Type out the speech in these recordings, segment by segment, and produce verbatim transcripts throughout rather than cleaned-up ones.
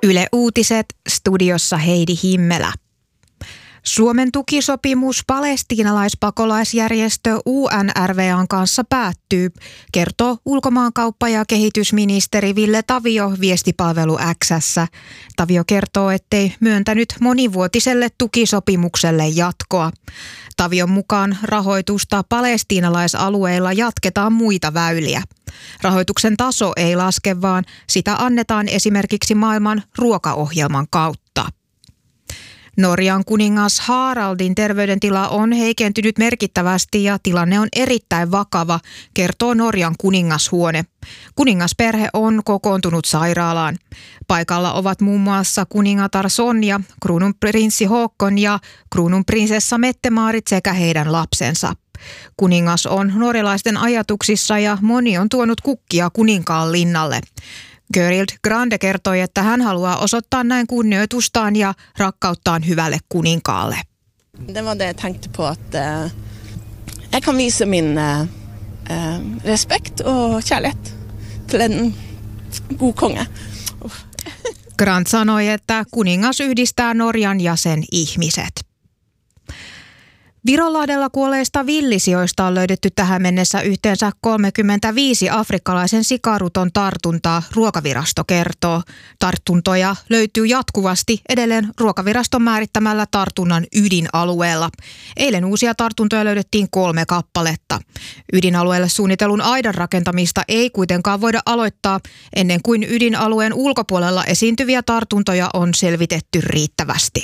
Yle Uutiset, studiossa Heidi Himmelä. Suomen tukisopimus palestiinalaispakolaisjärjestö U N R W A:n kanssa päättyy, kertoo ulkomaankauppa- ja kehitysministeri Ville Tavio viestipalvelu X:ssä. Tavio kertoo, ettei myöntänyt monivuotiselle tukisopimukselle jatkoa. Tavion mukaan rahoitusta palestiinalaisalueilla jatketaan muita väyliä. Rahoituksen taso ei laske, vaan sitä annetaan esimerkiksi maailman ruokaohjelman kautta. Norjan kuningas Haraldin terveydentila on heikentynyt merkittävästi ja tilanne on erittäin vakava, kertoo Norjan kuningashuone. Kuningasperhe on kokoontunut sairaalaan. Paikalla ovat muun muassa kuningatar Sonja, kruununprinssi Håkon ja kruununprinsessa Mette-Maarit sekä heidän lapsensa. Kuningas on norjalaisten ajatuksissa ja moni on tuonut kukkia kuninkaan linnalle. Gerald Grande kertoi, että hän haluaa osoittaa näin kunnioitustaan ja rakkauttaan hyvälle kuninkaalle. Det var det jag tänkte på att äh, jag kan visa min äh, respekt och kärlek till en god konge. Grant sanoi, että kuningas yhdistää Norjan ja sen ihmiset. Vironlahdella kuolleista villisioista on löydetty tähän mennessä yhteensä kolmekymmentäviisi afrikkalaisen sikaruton tartuntaa, Ruokavirasto kertoo. Tartuntoja löytyy jatkuvasti edelleen Ruokaviraston määrittämällä tartunnan ydinalueella. Eilen uusia tartuntoja löydettiin kolme kappaletta. Ydinalueelle suunnitellun aidan rakentamista ei kuitenkaan voida aloittaa ennen kuin ydinalueen ulkopuolella esiintyviä tartuntoja on selvitetty riittävästi.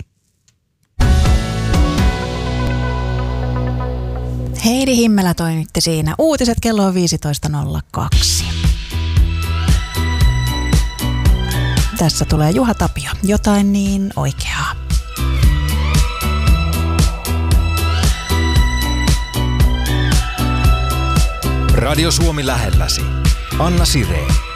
Heidi Himmelä toimitti siinä. Uutiset kello on viisitoista nolla kaksi. Tässä tulee Juha Tapio. Jotain niin oikeaa. Radio Suomi lähelläsi. Anna Sireen.